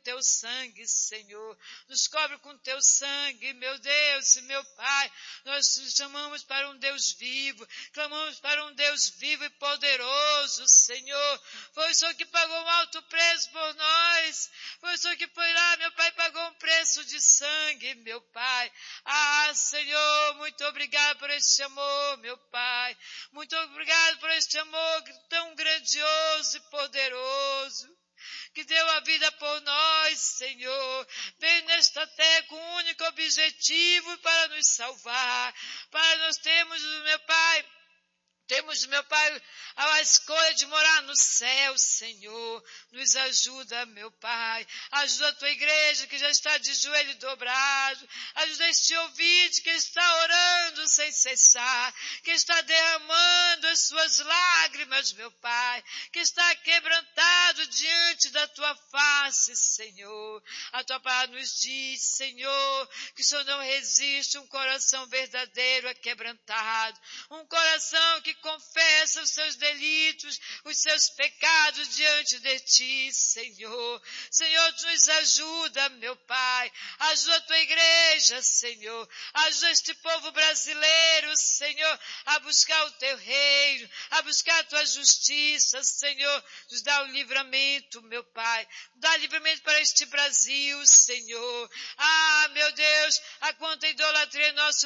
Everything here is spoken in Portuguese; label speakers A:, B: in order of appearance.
A: teu sangue, Senhor. Nos cobre com teu sangue, meu Deus e meu Pai. Nós chamamos para um Deus vivo, clamamos para um Deus vivo e poderoso, Senhor. Foi o Senhor que pagou um alto preço por nós. Foi o Senhor que foi lá, meu Pai, pagou um preço de sangue, meu Pai. Senhor, muito obrigado por este amor, meu Pai. Muito obrigado por este amor tão grandioso e poderoso, que deu a vida por nós, Senhor. Veio nesta terra com um único objetivo para nos salvar, para nós termos, meu Pai, a escolha de morar no céu, Senhor. Nos ajuda, meu Pai. Ajuda a tua igreja que já está de joelho dobrado. Ajuda este ouvinte que está orando sem cessar, que está derramando as suas lágrimas, meu Pai, que está quebrantado diante da tua face, Senhor. A tua palavra nos diz, Senhor, que o Senhor não resiste um coração verdadeiro, quebrantado, um coração que confessa os seus delitos, os seus pecados diante de ti, Senhor. Senhor, nos ajuda, meu Pai. Ajuda a tua igreja, Senhor. Ajuda este povo brasileiro, Senhor, a buscar o teu reino, a buscar a tua justiça, Senhor. Nos dá o livramento, meu Pai. Dá livramento para este Brasil, Senhor. Meu Deus, há quanta idolatria em nosso